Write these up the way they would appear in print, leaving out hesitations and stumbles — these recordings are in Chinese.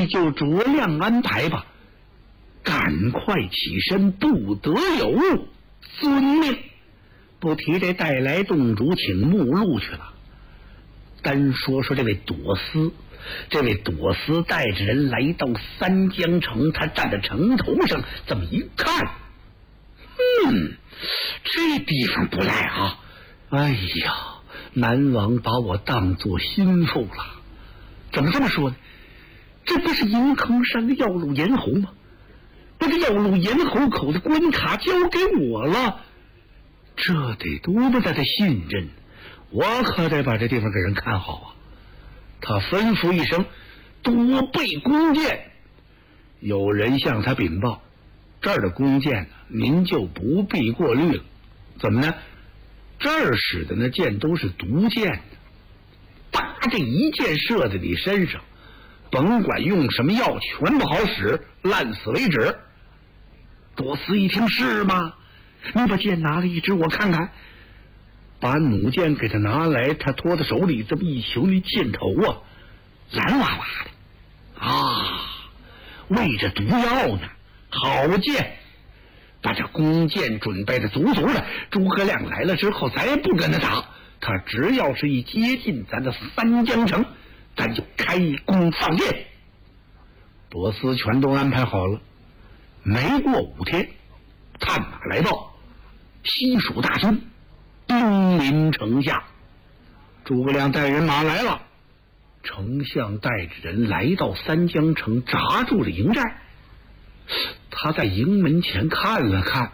你就这样安排吧，赶快起身，不得有误，遵命。不提这带来洞主请目录去了，单说这位朵斯。这位朵斯带着人来到三江城，他站在城头上，这么一看，这地方不赖啊！哎呀，南王把我当作心腹了。怎么这么说呢？这不是银坑山的药路咽喉吗？把这药路咽喉口的关卡交给我了，这得多么大的信任！我可得把这地方给人看好啊！他吩咐一声，多备弓箭。有人向他禀报，这儿的弓箭您就不必过滤了。怎么呢？这儿使的那箭都是毒箭，啪，这一箭射在你身上，甭管用什么药，全不好使，烂死为止。多斯一听，是吗？你把箭拿来一支我看看。把弩箭给他拿来，他托在手里这么一瞧，那箭头啊，蓝哇哇的啊，喂着毒药呢。好箭，把这弓箭准备的足足的。诸葛亮来了之后，咱也不跟他打，他只要是一接近咱的三江城，咱就开弓放箭。波斯全都安排好了。没过5天，探马来报，西蜀大军兵临城下。诸葛亮带人马来了，丞相带着人来到三江城，扎住了营寨。他在营门前看了看，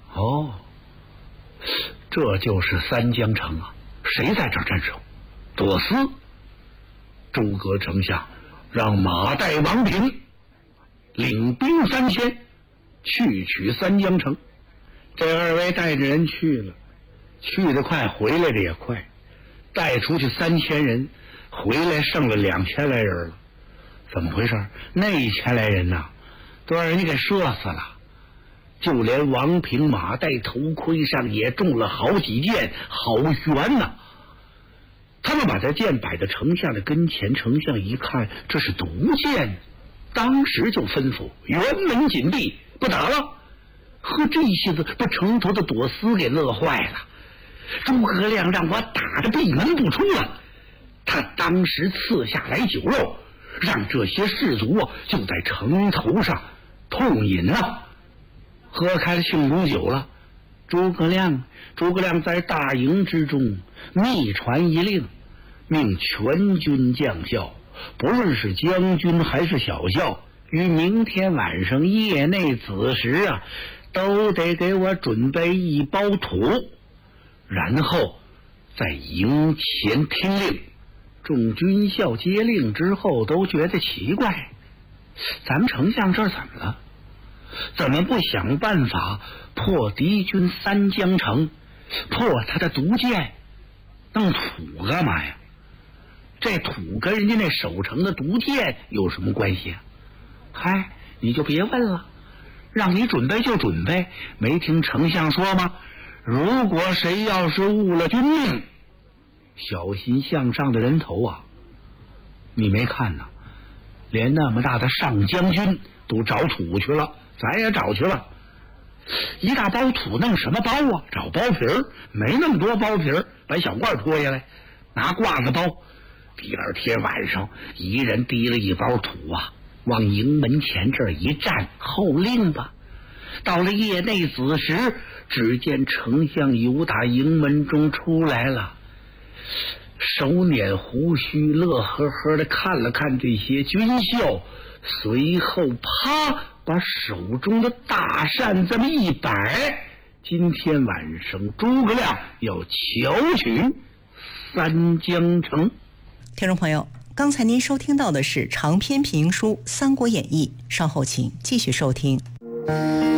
这就是三江城啊！谁在这儿镇守？朵斯。诸葛丞相让马岱、王平领兵3000去取三江城。这二位带着人去了，去得快，回来的也快。带出去3000人，回来剩了2000来人了。怎么回事？那1000来人呐，都让人家给射死了。就连王平、马岱头盔上也中了好几箭，好悬呐！他们把这箭摆在丞相的跟前，丞相一看这是毒箭，当时就吩咐辕门紧闭，不打了。呵，这一下子把城头的朵斯给乐坏了。诸葛亮让我打得闭门不出了，他当时赐下来酒肉，让这些士卒就在城头上痛饮啊，喝开了庆功酒了。诸葛亮在大营之中密传一令，命全军将校，不论是将军还是小校，于明天晚上夜内子时啊，都得给我准备一包土，然后在营前听令。众军校接令之后都觉得奇怪，咱们丞相这儿怎么了？怎么不想办法破敌军三江城，破他的毒箭？弄土干嘛呀？这土跟人家那守城的毒箭有什么关系啊？嗨，你就别问了，让你准备就准备。没听丞相说吗？如果谁要是误了军命，小心向上的人头啊！你没看呐，连那么大的上将军都找土去了，咱也找去了。一大包土弄什么包啊？找包皮儿，没那么多包皮儿，把小罐脱下来，拿褂子包。第二天晚上，一人提了一包土啊，往营门前这儿一站，候令吧。到了夜内子时，只见丞相由打营门中出来了，手捻胡须，乐呵呵的看了看这些军校，随后啪把手中的大扇这么一摆。今天晚上诸葛亮要巧取三江城。 听众朋友，刚才您收听到的是长篇评书《三国演义》，稍后请继续收听。